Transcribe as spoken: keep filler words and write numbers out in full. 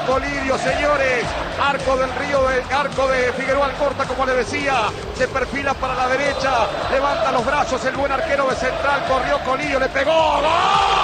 Colidio, señores. Arco del Río, del arco de Figueroa Alcorta, como le decía. Se perfila para la derecha. Levanta los brazos el buen arquero de Central. Corrió Colidio, le pegó. ¡Gol!